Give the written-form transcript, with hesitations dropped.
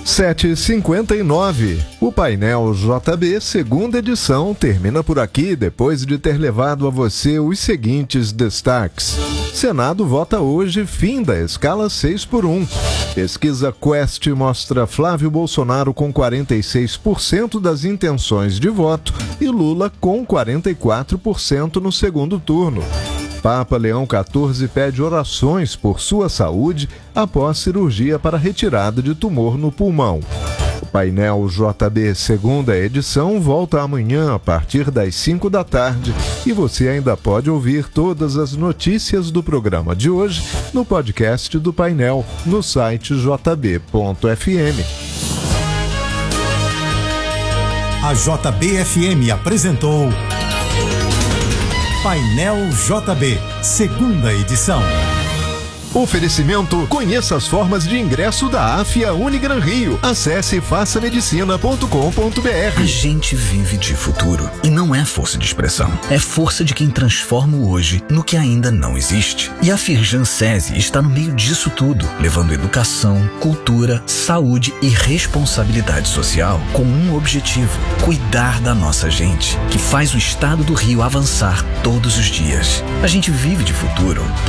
7h59. O painel JB, segunda edição, termina por aqui depois de ter levado a você os seguintes destaques. Senado vota hoje fim da escala 6x1. Pesquisa Quest mostra Flávio Bolsonaro com 46% das intenções de voto e Lula com 44% no segundo turno. Papa Leão XIV pede orações por sua saúde após cirurgia para retirada de tumor no pulmão. O painel JB segunda edição volta amanhã a partir das 5 da tarde e você ainda pode ouvir todas as notícias do programa de hoje no podcast do painel no site jb.fm. A JBFM apresentou Painel JB, segunda edição. Oferecimento: conheça as formas de ingresso da AFIA Unigran Rio. Acesse façamedicina.com.br. A gente vive de futuro e não é força de expressão. É força de quem transforma o hoje no que ainda não existe. E a Firjan SESI está no meio disso tudo, levando educação, cultura, saúde e responsabilidade social com um objetivo: cuidar da nossa gente, que faz o estado do Rio avançar todos os dias. A gente vive de futuro.